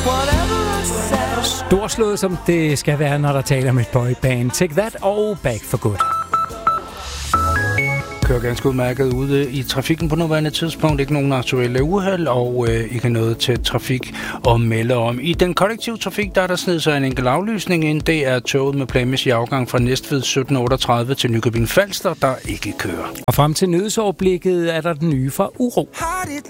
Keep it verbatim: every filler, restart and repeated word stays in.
Storslået som det skal være, når der taler om et boyband. Take That og Back for Good. Kører ganske udmærket ude i trafikken på nuværende tidspunkt. Ikke nogen aktuelle uheld og øh, ikke noget til trafik at melde om. I den kollektive trafik, der er der sned sig en enkelt aflysning ind. Det er toget med planmæssig afgang fra Næstved sytten otteogtredive til Nykøbing Falster, der ikke kører. Og frem til nyhedsoverblikket er der den nye fra Uro.